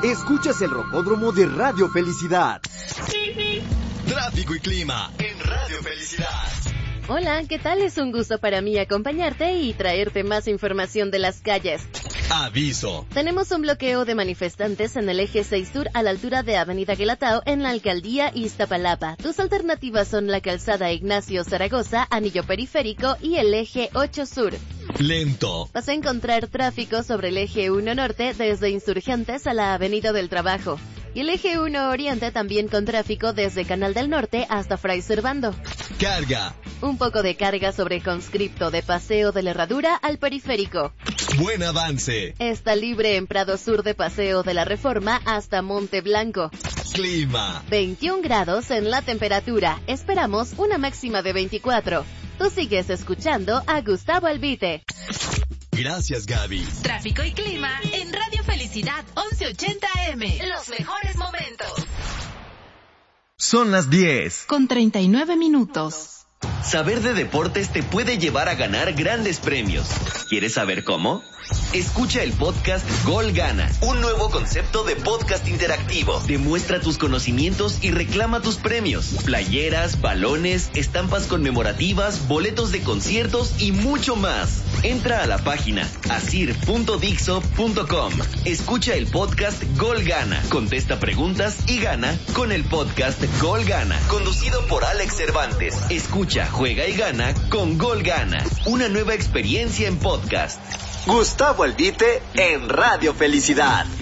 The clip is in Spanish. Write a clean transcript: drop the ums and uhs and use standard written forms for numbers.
Escuchas el Rocódromo de Radio Felicidad. Tráfico y clima en Radio Felicidad. Hola, ¿qué tal? Es un gusto para mí acompañarte y traerte más información de las calles. Aviso. Tenemos un bloqueo de manifestantes en el eje 6 Sur a la altura de Avenida Guelatao en la alcaldía Iztapalapa. Tus alternativas son la calzada Ignacio Zaragoza, anillo periférico y el eje 8 Sur. Lento. Vas a encontrar tráfico sobre el eje 1 Norte desde Insurgentes a la Avenida del Trabajo. Y el eje 1 Oriente también con tráfico desde Canal del Norte hasta Fray Servando. Carga. Un poco de carga sobre Conscripto de Paseo de la Herradura al Periférico. Buen avance. Está libre en Prado Sur de Paseo de la Reforma hasta Monte Blanco. Clima. 21 grados en la temperatura. Esperamos una máxima de 24. Tú sigues escuchando a Gustavo Albite. Gracias, Gaby. Tráfico y clima en Radio Felicidad 1180 AM. Los mejores momentos. Son las 10. Con 39 minutos. Saber de deportes te puede llevar a ganar grandes premios. ¿Quieres saber cómo? Escucha el podcast Gol Gana, un nuevo concepto de podcast interactivo. Demuestra tus conocimientos y reclama tus premios. Playeras, balones, estampas conmemorativas, boletos de conciertos y mucho más. Entra a la página asir.dixo.com. Escucha el podcast Gol Gana, contesta preguntas y gana con el podcast Gol Gana, conducido por Alex Cervantes. Escucha, juega y gana con Gol Gana, una nueva experiencia en podcast. Gustavo Albite en Radio Felicidad.